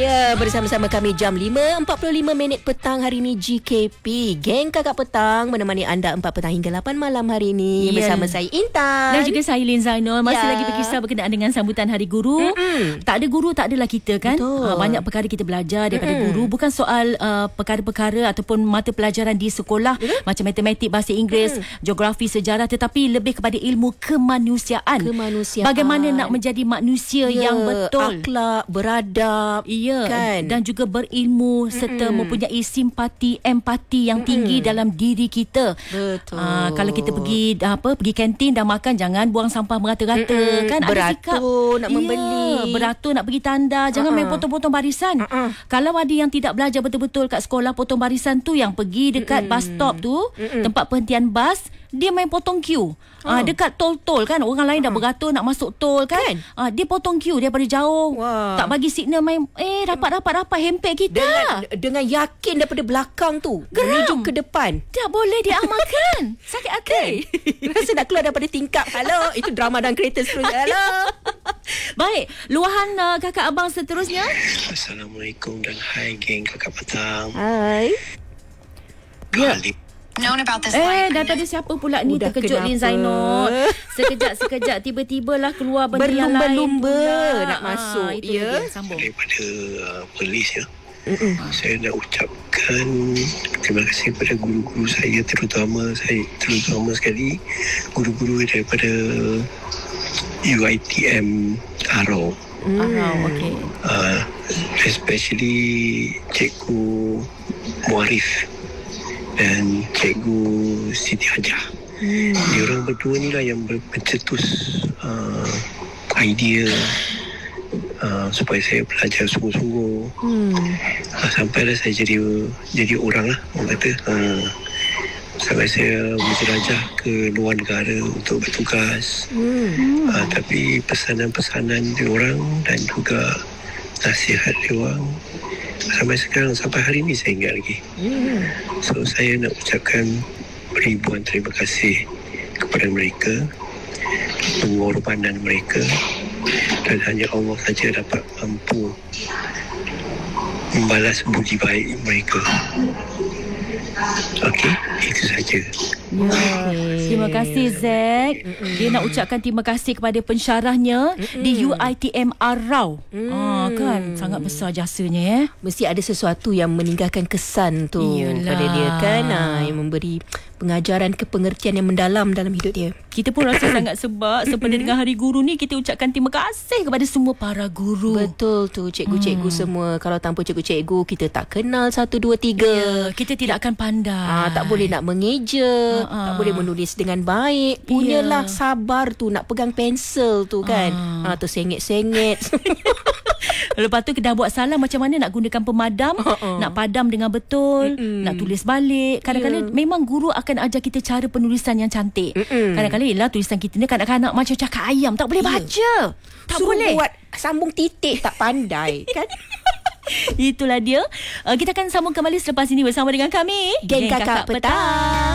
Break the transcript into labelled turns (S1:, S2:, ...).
S1: Ya, bersama-sama kami jam 5.45 petang hari ini GKP. Geng Kakak Petang menemani anda 4 petang hingga 8 malam hari ini. Bersama saya Intan.
S2: Dan juga saya Lin Zainul. Masih lagi berkisah berkenaan dengan sambutan Hari Guru. Tak ada guru, tak adalah kita kan. Banyak perkara kita belajar daripada guru. Bukan soal perkara-perkara ataupun mata pelajaran di sekolah. Macam matematik, bahasa Inggeris, geografi, sejarah. Tetapi lebih kepada ilmu kemanusiaan. Bagaimana nak menjadi manusia yang betul.
S1: Akhlak, beradab.
S2: Ya, kan? Dan juga berilmu serta mempunyai simpati, empati yang tinggi dalam diri kita.
S1: Betul.
S2: Kalau kita pergi kantin dah makan, jangan buang sampah merata-rata kan.
S1: Beratur nak membeli.
S2: Beratur nak pergi tanda, jangan main potong-potong barisan. Kalau ada yang tidak belajar betul-betul kat sekolah potong barisan tu, yang pergi dekat bus stop tu, tempat perhentian bas, dia main potong queue. Dekat tol-tol kan, orang lain dah beratur nak masuk tol kan. Dia potong queue daripada jauh. Tak bagi signal, main rapat hempek kita.
S1: Dengan yakin daripada belakang tu menuju ke depan.
S2: Tak boleh diamalkan. Sakit hati.
S1: Rasa nak keluar daripada tingkap. Halo, itu drama dan kereta seterusnya. Halo.
S2: Baik, luahan kakak abang seterusnya.
S3: Assalamualaikum dan hai geng Kakak Petang.
S1: Hai.
S4: Known about this
S2: daripada siapa pula ni? Terkejut Lin Zainul. Sekejap tiba-tibalah keluar benda yang lain.
S1: Berlumba-lumba nak masuk.
S2: Itu dia, sambung.
S3: Daripada polis ya. Saya nak ucapkan terima kasih kepada guru-guru saya, terutama sekali guru-guru daripada UiTM Arau.
S2: Okay.
S3: Especially Cikgu Muarif dan Cikgu Siti Hajah. Diorang berdua ni lah yang mencetus idea supaya saya belajar sungguh-sungguh. Sampailah saya jadi orang lah, orang kata. Sampai saya menjelajah ke luar negara untuk bertugas. Tapi pesanan-pesanan diorang dan juga nasihat diorang sampai hari ini saya ingat lagi. So saya nak ucapkan ribuan terima kasih kepada mereka, pengorbanan mereka, dan hanya Allah saja dapat mampu membalas budi baik mereka. Okey, itu saja.
S2: Terima kasih Zack. Dia nak ucapkan terima kasih kepada pensyarahnya di UiTM Arau. Kan sangat besar jasanya.
S1: Mesti ada sesuatu yang meninggalkan kesan tu pada dia kan, yang memberi pengajaran kepengertian yang mendalam dalam hidup dia.
S2: Kita pun rasa sangat sebab sempena dengan Hari Guru ni, kita ucapkan terima kasih kepada semua para guru.
S1: Betul tu, cikgu-cikgu semua. Kalau tanpa cikgu-cikgu, kita tak kenal 1, 2, 3.
S2: Kita tidak akan pandai.
S1: Tak boleh nak mengeja, tak boleh menulis dengan baik. Punyalah sabar tu, nak pegang pensel tu kan. Tersengit-sengit.
S2: Lepas tu kita dah buat salah, macam mana nak gunakan pemadam, nak padam dengan betul, nak tulis balik. Kadang-kadang memang guru akan ajar kita cara penulisan yang cantik. Kadang-kadang tulisan kita ni kanak-kanak macam cakap ayam, tak boleh baca. Tak
S1: Suruh
S2: boleh
S1: buat sambung titik, tak pandai kan.
S2: Itulah dia. Kita akan sambung kembali selepas ini bersama dengan kami,
S1: Geng Kakak Petang.